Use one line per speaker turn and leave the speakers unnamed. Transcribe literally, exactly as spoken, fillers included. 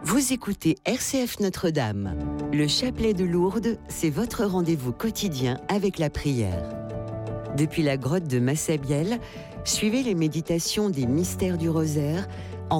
Vous écoutez R C F Notre-Dame. Le chapelet de Lourdes, c'est votre rendez-vous quotidien avec la prière. Depuis la grotte de Massabielle, suivez les méditations des mystères du rosaire